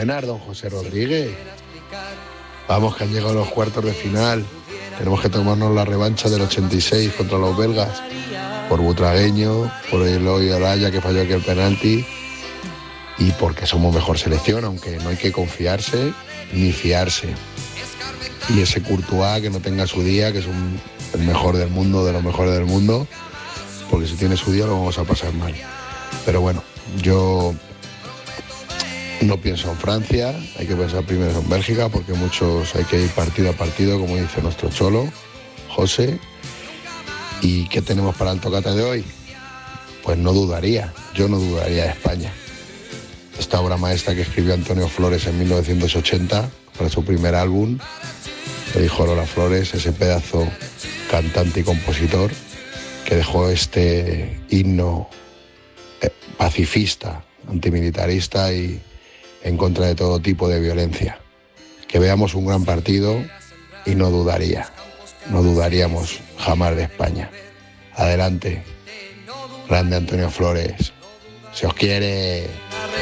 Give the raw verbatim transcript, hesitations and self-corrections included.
buenas, don José Rodríguez. Vamos, que han llegado los cuartos de final. Tenemos que tomarnos la revancha del ochenta y seis contra los belgas. Por Butragueño, por Eloy Olaya, que falló aquí el penalti. Y porque somos mejor selección, aunque no hay que confiarse ni fiarse. Y ese Courtois, que no tenga su día, que es un, el mejor del mundo, de los mejores del mundo, porque si tiene su día lo vamos a pasar mal. Pero bueno, yo no pienso en Francia, hay que pensar primero en Bélgica, porque muchos hay que ir partido a partido, como dice nuestro Cholo, José. ¿Y qué tenemos para el tocata de hoy? Pues no dudaría, yo no dudaría de España. Esta obra maestra que escribió Antonio Flores en mil novecientos ochenta para su primer álbum, le dijo Lola Flores, ese pedazo cantante y compositor que dejó este himno pacifista, antimilitarista y en contra de todo tipo de violencia. Que veamos un gran partido y no dudaría, no dudaríamos jamás de España. Adelante, grande Antonio Flores, se os quiere.